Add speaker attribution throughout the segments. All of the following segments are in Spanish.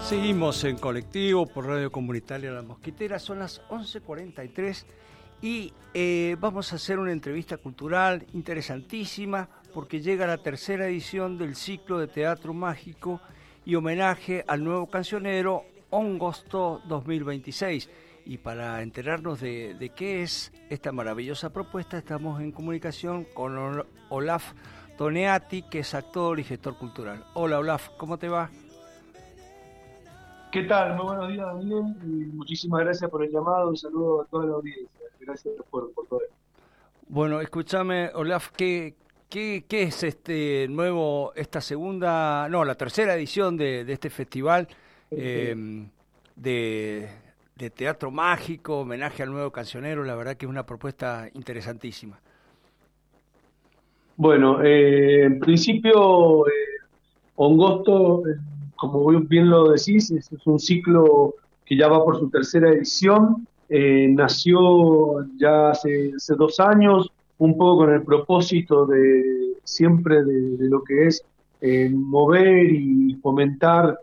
Speaker 1: Seguimos en colectivo por Radio Comunitaria La Mosquitera, son las 11:43 y vamos a hacer una entrevista cultural interesantísima porque llega la tercera edición del ciclo de teatro mágico y homenaje al nuevo cancionero Hongosto 2026. Y para enterarnos de qué es esta maravillosa propuesta, estamos en comunicación con Olaf Toneati, que es actor y gestor cultural. Hola Olaf, ¿cómo te va?
Speaker 2: ¿Qué tal? Muy buenos días, Daniel, y muchísimas gracias por el llamado. Un saludo a toda la audiencia. Gracias por todo esto.
Speaker 1: Bueno, escúchame, Olaf, ¿qué es la tercera edición de este festival de teatro mágico, homenaje al nuevo cancionero? La verdad que es una propuesta interesantísima.
Speaker 2: Bueno, en principio, Hongosto, como vos bien lo decís, es un ciclo que ya va por su tercera edición. Nació ya hace 2 años, un poco con el propósito de siempre de lo que es mover y fomentar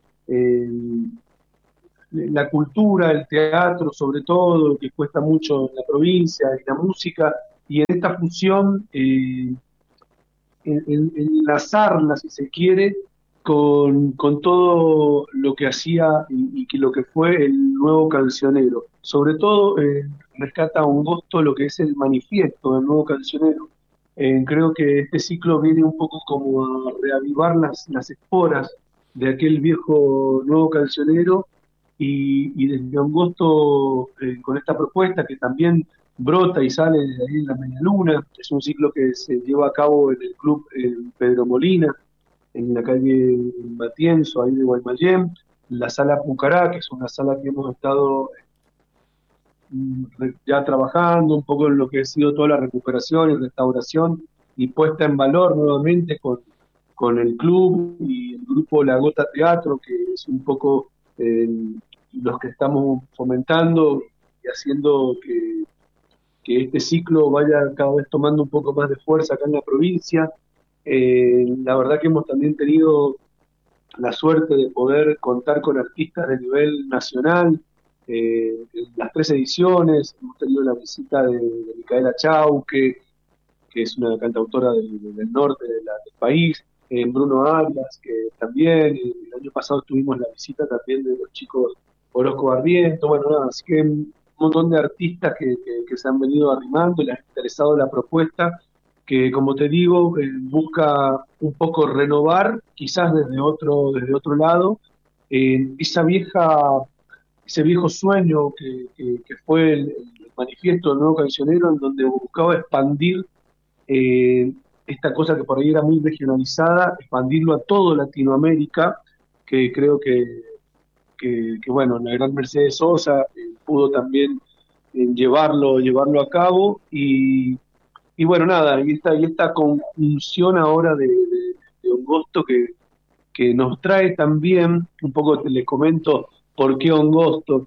Speaker 2: la cultura, el teatro sobre todo, que cuesta mucho en la provincia, y la música, y en esta fusión enlazarla, si se quiere, con todo lo que hacía y que lo que fue el nuevo cancionero. Sobre todo rescata un gusto lo que es el manifiesto del nuevo cancionero. Creo que este ciclo viene un poco como a reavivar las esporas de aquel viejo nuevo cancionero y desde Hongosto con esta propuesta que también brota y sale de ahí en la media luna. Es un ciclo que se lleva a cabo en el club Pedro Molina, en la calle Matienzo, ahí de Guaymallén, la sala Pucará, que es una sala que hemos estado ya trabajando un poco en lo que ha sido toda la recuperación y restauración y puesta en valor nuevamente con el club y el grupo La Gota Teatro, que es un poco los que estamos fomentando y haciendo que este ciclo vaya cada vez tomando un poco más de fuerza acá en la provincia. La verdad que hemos también tenido la suerte de poder contar con artistas de nivel nacional. En las 3 ediciones hemos tenido la visita de Micaela Chauque, que es una cantautora del norte del país, Bruno Arias, que también, el año pasado tuvimos la visita también de los chicos Orozco Barriento, bueno, nada, así que un montón de artistas que se han venido arrimando y les ha interesado la propuesta, que como te digo, busca un poco renovar, quizás desde otro lado, ese viejo sueño que fue el manifiesto del nuevo cancionero, en donde buscaba expandir esta cosa que por ahí era muy regionalizada, expandirlo a todo Latinoamérica, que creo que bueno, la gran Mercedes Sosa pudo también llevarlo a cabo, y bueno, nada, y esta conjunción ahora de Hongosto que nos trae también, un poco te les comento por qué Hongosto.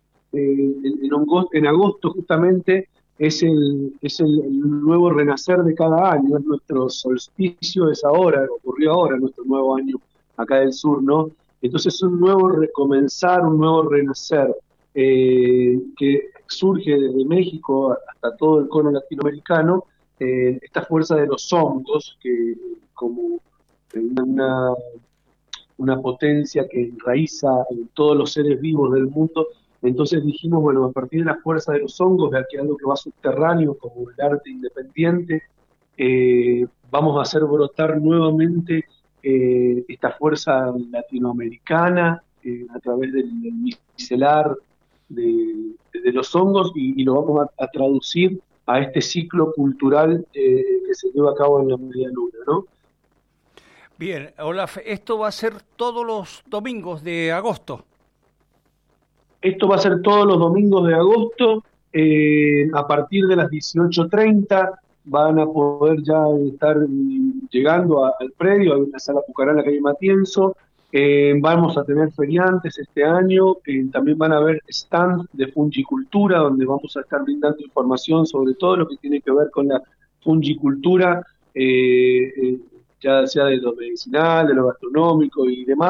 Speaker 2: En agosto justamente es el nuevo renacer de cada año, es nuestro solsticio, es ahora, ocurrió ahora, nuestro nuevo año acá del sur, ¿no? Entonces es un nuevo recomenzar, un nuevo renacer, que surge desde México hasta todo el cono latinoamericano, esta fuerza de los hongos, que como una, una potencia que enraiza en todos los seres vivos del mundo. Entonces dijimos, bueno, a partir de la fuerza de los hongos, de aquí algo que va subterráneo, como el arte independiente, vamos a hacer brotar nuevamente esta fuerza latinoamericana a través del micelar de los hongos, y lo vamos a traducir a este ciclo cultural que se lleva a cabo en la media luna, ¿no?
Speaker 1: Bien, Olaf, esto va a ser todos los domingos de agosto.
Speaker 2: Esto va a ser todos los domingos de agosto, a partir de las 18:30 van a poder ya estar llegando al predio, hay una sala Pucará en la calle Matienzo. Vamos a tener feriantes este año, también van a haber stands de fungicultura, donde vamos a estar brindando información sobre todo lo que tiene que ver con la fungicultura, ya sea de lo medicinal, de lo gastronómico y demás.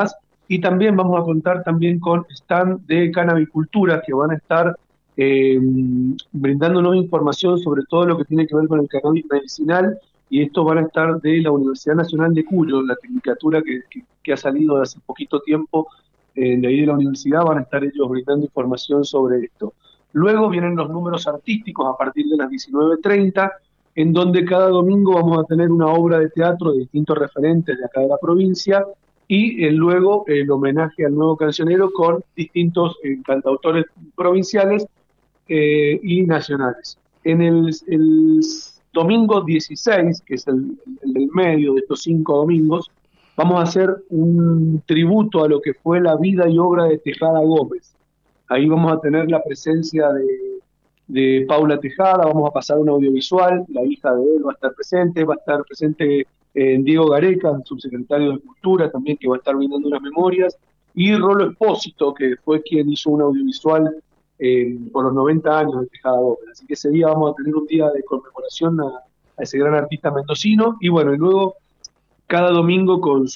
Speaker 2: y también vamos a contar también con stand de canabicultura que van a estar brindándonos información sobre todo lo que tiene que ver con el cannabis medicinal, y estos van a estar de la Universidad Nacional de Cuyo, la tecnicatura que ha salido de hace poquito tiempo de ahí de la universidad, van a estar ellos brindando información sobre esto. Luego vienen los números artísticos a partir de las 19:30, en donde cada domingo vamos a tener una obra de teatro de distintos referentes de acá de la provincia, y luego el homenaje al nuevo cancionero con distintos cantautores provinciales y nacionales. En el domingo 16, que es el del medio de estos 5 domingos, vamos a hacer un tributo a lo que fue la vida y obra de Tejada Gómez. Ahí vamos a tener la presencia de Paula Tejada, vamos a pasar un audiovisual, la hija de él va a estar presente Diego Gareca, subsecretario de Cultura, también, que va a estar brindando unas memorias, y Rolo Espósito, que fue quien hizo un audiovisual por los 90 años de Tejada Gómez. Así que ese día vamos a tener un día de conmemoración a ese gran artista mendocino, y bueno, y luego cada domingo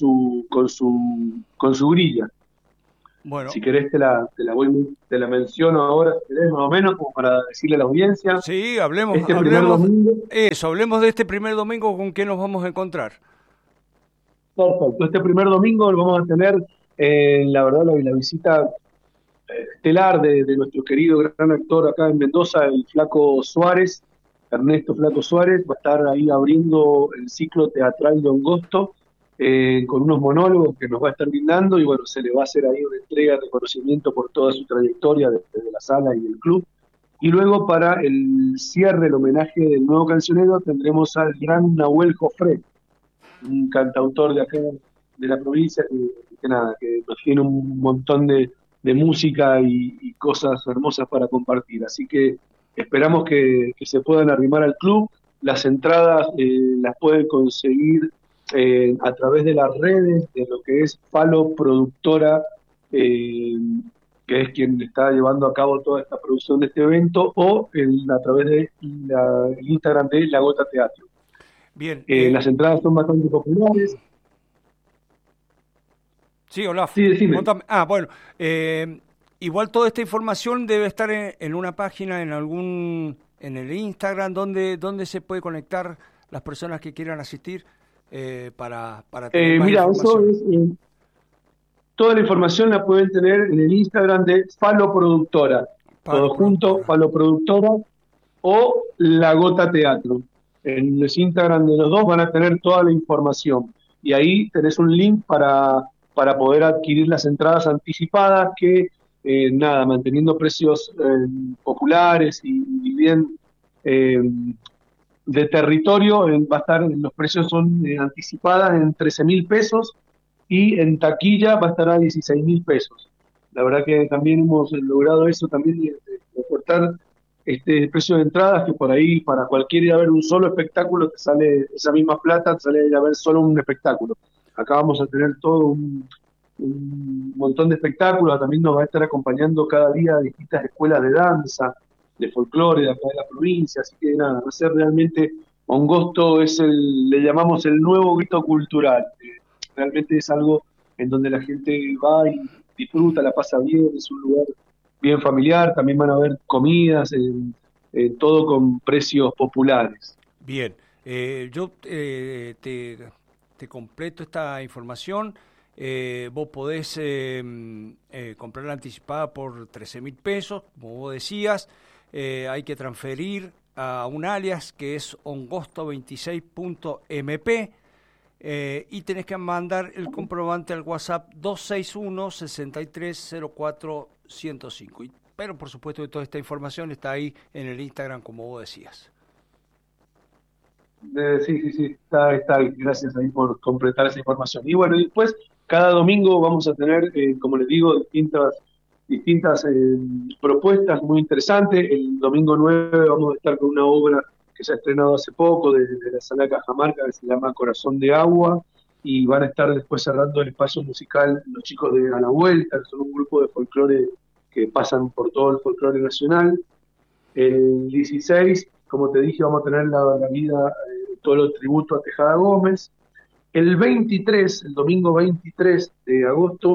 Speaker 2: con su grilla.
Speaker 1: Bueno.
Speaker 2: Si querés te la menciono ahora, si querés, más o menos, como para decirle a la audiencia.
Speaker 1: Sí, hablemos de este primer domingo, ¿con qué nos vamos a encontrar?
Speaker 2: Perfecto, este primer domingo vamos a tener, la verdad, la visita estelar de nuestro querido gran actor acá en Mendoza, el Flaco Suárez, Ernesto Flaco Suárez, va a estar ahí abriendo el ciclo teatral de Hongosto, con unos monólogos que nos va a estar brindando, y bueno, se le va a hacer ahí una entrega de reconocimiento por toda su trayectoria desde la sala y el club. Y luego, para el cierre, el homenaje del nuevo cancionero, tendremos al gran Nahuel Jofré, un cantautor de acá de la provincia que nos tiene un montón de música y cosas hermosas para compartir. Así que esperamos que se puedan arrimar al club. Las entradas las pueden conseguir a través de las redes de lo que es Falo Productora, que es quien está llevando a cabo toda esta producción de este evento, o a través de el Instagram de La Gota Teatro.
Speaker 1: Bien.
Speaker 2: Las entradas son bastante populares.
Speaker 1: Sí, Olaf.
Speaker 2: Sí, decime.
Speaker 1: Bueno. Igual toda esta información debe estar en una página, en el Instagram, donde se puede conectar las personas que quieran asistir para tener más información.
Speaker 2: Eso es, toda la información la pueden tener en el Instagram de Falo Productora, todo junto, Falo Productora o La Gota Teatro. En los Instagram de los dos van a tener toda la información, y ahí tenés un link para poder adquirir las entradas anticipadas, que manteniendo precios populares y bien de territorio, va a estar, los precios son anticipadas en 13.000 pesos, y en taquilla va a estar a 16.000 pesos. La verdad que también hemos logrado eso también, de cortar este precio de entradas, que por ahí para cualquiera ir a ver un solo espectáculo te sale esa misma plata, te sale ir a ver solo un espectáculo. Acá vamos a tener todo un montón de espectáculos. También nos va a estar acompañando cada día distintas escuelas de danza, de folclore de acá de la provincia, así que nada, va a ser realmente Hongosto, le llamamos el nuevo grito cultural. Realmente es algo en donde la gente va y disfruta, la pasa bien, es un lugar bien familiar. También van a haber comidas, todo con precios populares.
Speaker 1: Bien, yo te completo esta información. Vos podés comprarla anticipada por 13.000 pesos, como vos decías. Hay que transferir a un alias que es hongosto26.mp, y tenés que mandar el comprobante al WhatsApp 261-6304-105. Pero por supuesto que toda esta información está ahí en el Instagram, como vos decías.
Speaker 2: Sí, está ahí. Gracias ahí por completar esa información. Y bueno, y después cada domingo vamos a tener, como les digo, distintas propuestas muy interesantes. El domingo 9 vamos a estar con una obra que se ha estrenado hace poco de la Sala de Cajamarca, que se llama Corazón de Agua, y van a estar después cerrando el espacio musical los chicos de A la Vuelta, que son un grupo de folclore que pasan por todo el folclore nacional. El 16, como te dije, vamos a tener la vida, todo el tributo a Tejada Gómez. El 23, el domingo 23 de agosto,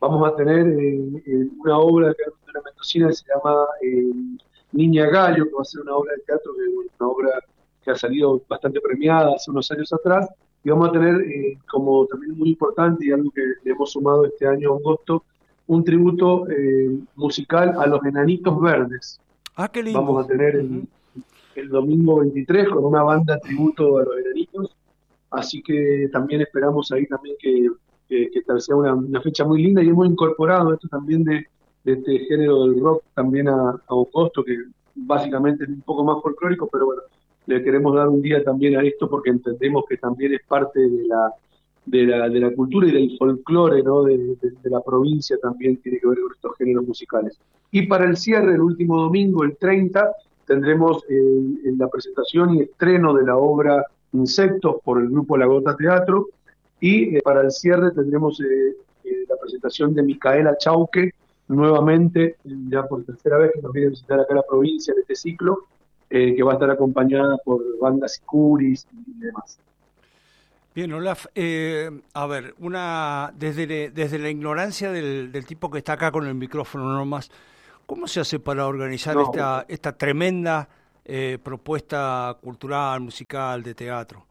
Speaker 2: vamos a tener una obra de una mendocina que se llama Niña Gallo, que va a ser una obra de teatro, una obra que ha salido bastante premiada hace unos años atrás, y vamos a tener como también muy importante y algo que le hemos sumado este año a agosto, un tributo musical a los Enanitos Verdes.
Speaker 1: Ah, qué lindo.
Speaker 2: Vamos a tener el domingo 23 con una banda tributo a los Enanitos, así que también esperamos ahí también que tal sea una fecha muy linda, y hemos incorporado esto también de este género del rock también a agosto, que básicamente es un poco más folclórico, pero bueno, le queremos dar un día también a esto porque entendemos que también es parte de la cultura y del folclore, ¿no? De la provincia también tiene que ver con estos géneros musicales. Y para el cierre, el último domingo, el 30, tendremos la presentación y estreno de la obra Insectos por el grupo La Gota Teatro, y para el cierre tendremos la presentación de Micaela Chauque, nuevamente, ya por tercera vez que nos viene a visitar acá a la provincia en este ciclo, que va a estar acompañada por bandas Sicuris y demás.
Speaker 1: Bien, Olaf, a ver, desde la ignorancia del tipo que está acá con el micrófono nomás, ¿cómo se hace para organizar esta tremenda propuesta cultural, musical, de teatro?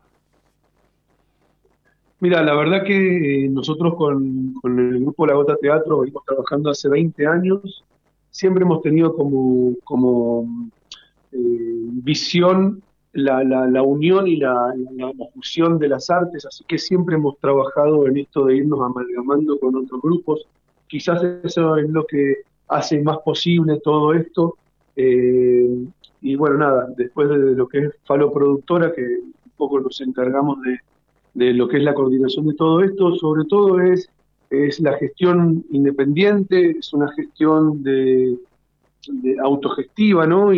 Speaker 2: Mira, la verdad que nosotros con el grupo La Gota Teatro venimos trabajando hace 20 años, siempre hemos tenido como visión la unión y la fusión de las artes, así que siempre hemos trabajado en esto de irnos amalgamando con otros grupos. Quizás eso es lo que hace más posible todo esto. Y bueno, nada, después de lo que es Falo Productora, que un poco nos encargamos de lo que es la coordinación de todo esto, sobre todo es la gestión independiente, es una gestión de autogestiva, ¿no?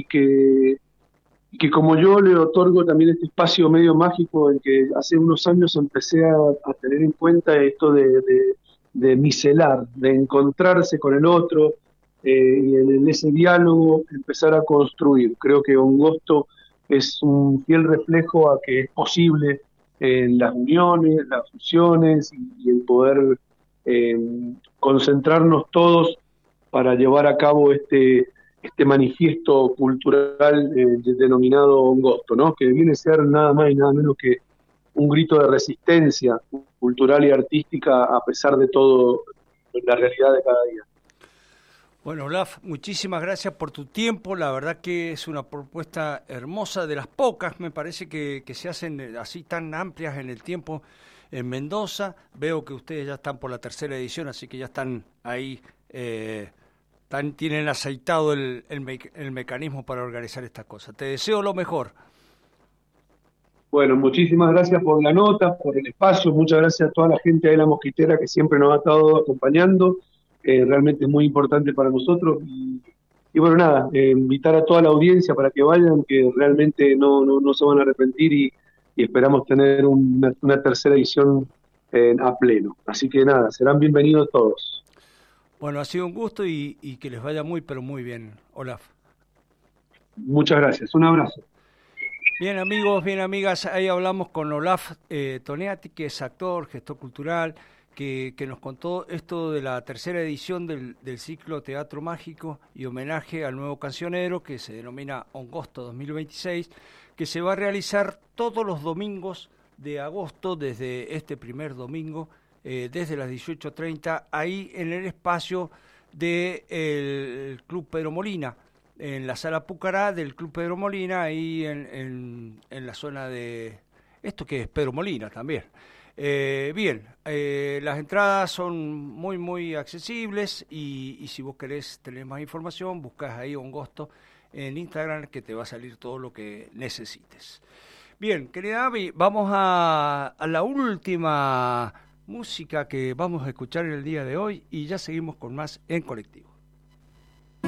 Speaker 2: Y que como yo le otorgo también este espacio medio mágico en que hace unos años empecé a tener en cuenta esto de micelar, de encontrarse con el otro, y en ese diálogo empezar a construir. Creo que Ongosto es un fiel reflejo a que es posible las uniones, las fusiones y el poder concentrarnos todos para llevar a cabo este manifiesto cultural denominado Ongosto, ¿no? Que viene a ser nada más y nada menos que un grito de resistencia cultural y artística a pesar de todo la realidad de cada día.
Speaker 1: Bueno, Olaf, muchísimas gracias por tu tiempo. La verdad que es una propuesta hermosa, de las pocas, me parece, que se hacen así tan amplias en el tiempo en Mendoza. Veo que ustedes ya están por la tercera edición, así que ya están ahí, tienen aceitado el mecanismo para organizar estas cosas. Te deseo lo mejor.
Speaker 2: Bueno, muchísimas gracias por la nota, por el espacio. Muchas gracias a toda la gente de La Mosquitera que siempre nos ha estado acompañando. Realmente es muy importante para nosotros. Y bueno, nada, invitar a toda la audiencia para que vayan, que realmente no se van a arrepentir, y esperamos tener una tercera edición a pleno. Así que nada, serán bienvenidos todos.
Speaker 1: Bueno, ha sido un gusto y que les vaya muy, pero muy bien, Olaf.
Speaker 2: Muchas gracias. Un abrazo.
Speaker 1: Bien amigos, bien amigas, ahí hablamos con Olaf Toneati, que es actor, gestor cultural, que nos contó esto de la tercera edición del ciclo Teatro Mágico y homenaje al nuevo cancionero, que se denomina Ongosto 2026, que se va a realizar todos los domingos de agosto, desde este primer domingo, desde las 18:30, ahí en el espacio del Club Pedro Molina, en la sala Pucará del Club Pedro Molina, ahí en la zona de... Esto que es Pedro Molina también. Bien, las entradas son muy, muy accesibles y si vos querés tener más información, buscás ahí Ongosto en Instagram, que te va a salir todo lo que necesites. Bien, querida Abby, vamos a la última música que vamos a escuchar en el día de hoy y ya seguimos con más en Colectivo.